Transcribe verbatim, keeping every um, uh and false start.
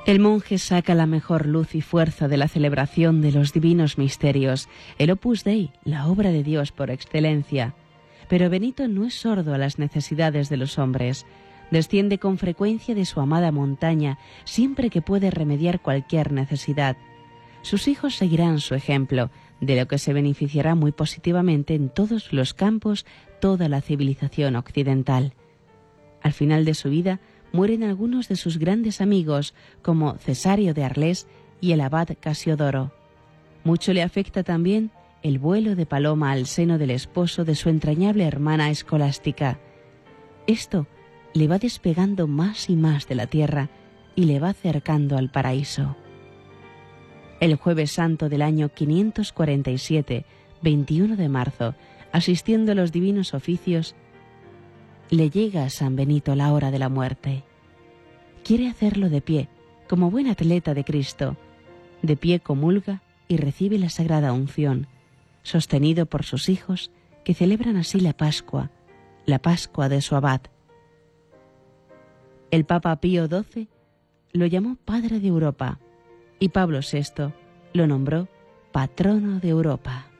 El monje saca la mejor luz y fuerza de la celebración de los divinos misterios, el Opus Dei, la obra de Dios por excelencia. Pero Benito no es sordo a las necesidades de los hombres. Desciende con frecuencia de su amada montaña siempre que puede remediar cualquier necesidad. Sus hijos seguirán su ejemplo, de lo que se beneficiará muy positivamente en todos los campos toda la civilización occidental. Al final de su vida mueren algunos de sus grandes amigos, como Cesario de Arles y el abad Casiodoro. Mucho le afecta también el vuelo de paloma al seno del esposo de su entrañable hermana escolástica. Esto le va despegando más y más de la tierra y le va acercando al paraíso. El jueves santo del año quinientos cuarenta y siete, veintiuno de marzo, asistiendo a los divinos oficios, le llega a San Benito la hora de la muerte. Quiere hacerlo de pie, como buen atleta de Cristo. De pie comulga y recibe la sagrada unción, sostenido por sus hijos, que celebran así la Pascua, la Pascua de su abad. El Papa Pío doce lo llamó Padre de Europa y Pablo sexto lo nombró Patrono de Europa.